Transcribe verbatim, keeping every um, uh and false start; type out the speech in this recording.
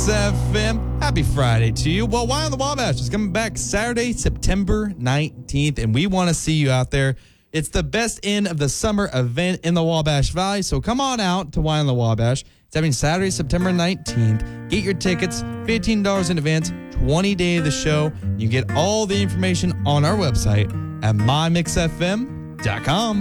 F M. Happy Friday to you. Well, Why on the Wabash is coming back Saturday, September nineteenth, and we want to see you out there. It's the best end of the summer event in the Wabash Valley, so come on out to Why on the Wabash. It's happening Saturday, September nineteenth. Get your tickets, fifteen dollars in advance, twenty day of the show. You get all the information on our website at my mix f m dot com.